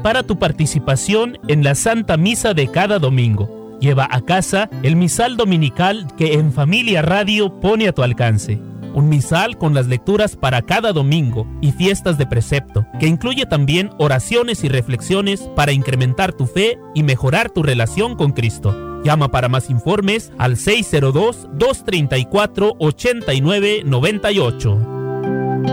Prepara tu participación en la Santa Misa de cada domingo. Lleva a casa el misal dominical que En Familia Radio pone a tu alcance. Un misal con las lecturas para cada domingo y fiestas de precepto, que incluye también oraciones y reflexiones para incrementar tu fe y mejorar tu relación con Cristo. Llama para más informes al 602-234-8998.